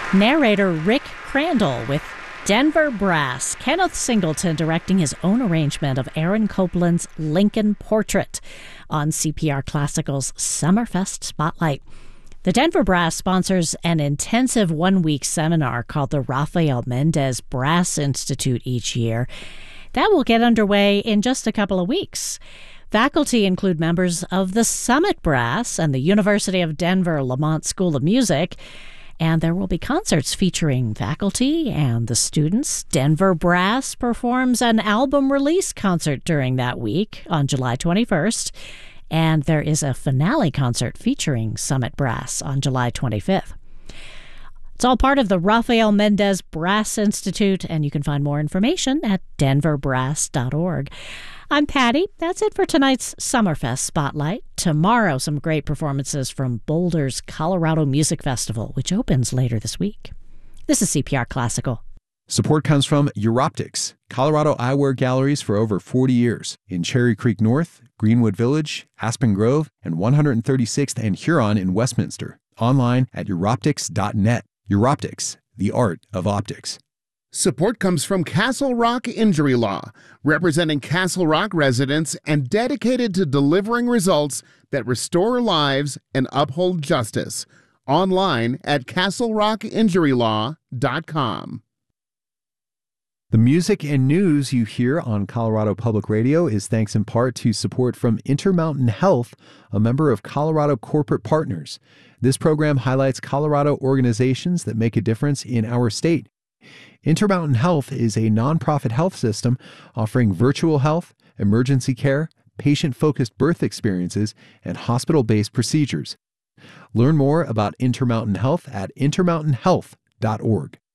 Narrator Rick Crandall with Denver Brass. Kenneth Singleton directing his own arrangement of Aaron Copland's Lincoln Portrait on CPR Classical's Summerfest Spotlight. The Denver Brass sponsors an intensive one-week seminar called the Rafael Mendez Brass Institute each year. That will get underway in just a couple of weeks. Faculty include members of the Summit Brass and the University of Denver Lamont School of Music. And there will be concerts featuring faculty and the students. Denver Brass performs an album release concert during that week on July 21st. And there is a finale concert featuring Summit Brass on July 25th. It's all part of the Rafael Mendez Brass Institute, and you can find more information at denverbrass.org. I'm Patty. That's it for tonight's Summerfest Spotlight. Tomorrow, some great performances from Boulder's Colorado Music Festival, which opens later this week. This is CPR Classical. Support comes from Europtics, Colorado eyewear galleries for over 40 years in Cherry Creek North, Greenwood Village, Aspen Grove, and 136th and Huron in Westminster. Online at Europtics.net. Europtics, the art of optics. Support comes from Castle Rock Injury Law, representing Castle Rock residents and dedicated to delivering results that restore lives and uphold justice. Online at castlerockinjurylaw.com. The music and news you hear on Colorado Public Radio is thanks in part to support from Intermountain Health, a member of Colorado Corporate Partners. This program highlights Colorado organizations that make a difference in our state. Intermountain Health is a nonprofit health system offering virtual health, emergency care, patient-focused birth experiences, and hospital-based procedures. Learn more about Intermountain Health at intermountainhealth.org.